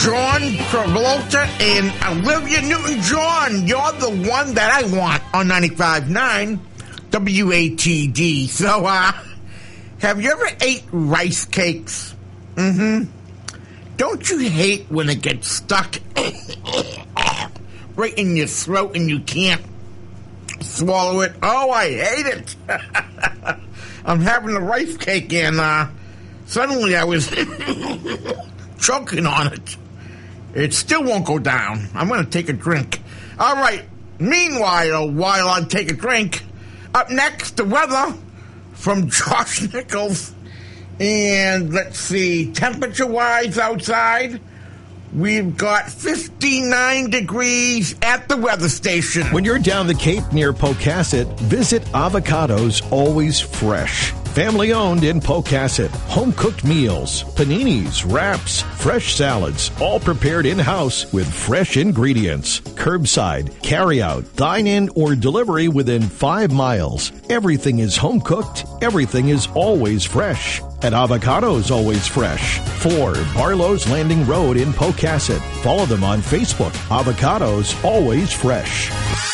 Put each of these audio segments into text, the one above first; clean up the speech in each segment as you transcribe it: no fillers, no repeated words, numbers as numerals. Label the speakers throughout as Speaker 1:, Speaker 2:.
Speaker 1: John Travolta and Olivia Newton-John. You're the one that I want on 95.9 WATD. So, have you ever ate rice cakes? Don't you hate when it gets stuck right in your throat and you can't swallow it? Oh, I hate it. I'm having a rice cake and suddenly I was choking on it. It still won't go down. I'm going to take a drink. All right. Meanwhile, while I take a drink, up next, the weather from Josh Nichols. And let's see, temperature-wise outside, we've got 59 degrees at the weather station.
Speaker 2: When you're down the Cape near Pocasset, visit Avocados Always Fresh. Family owned in Pocasset. Home cooked meals, paninis, wraps, fresh salads, all prepared in-house with fresh ingredients. Curbside, carry-out, dine-in, or delivery within 5 miles. Everything is home cooked. Everything is always fresh. At Avocados Always Fresh, 4 Barlow's Landing Road in Pocasset. Follow them on Facebook. Avocados Always Fresh.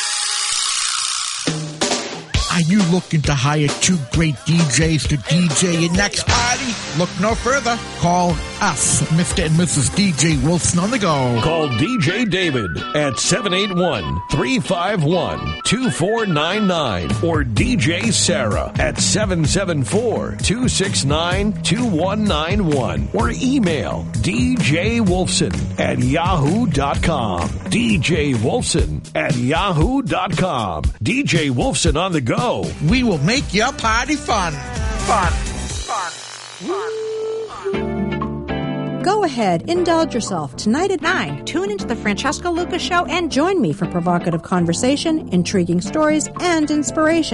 Speaker 1: Are you looking to hire 2 great DJs to DJ your next party? Look no further. Call us, Mr. and Mrs. DJ Wilson on the go.
Speaker 2: Call DJ David at 781-351-2499 or DJ Sarah at 774-269-2191 or email djwolfson at yahoo.com. DJ Wolfson at yahoo.com. DJ Wolfson on the go.
Speaker 1: We will make your party fun. Fun.
Speaker 3: Go ahead, indulge yourself. Tonight at 9, tune into the Francesca Lucas Show and join me for provocative conversation, intriguing stories, and inspiration.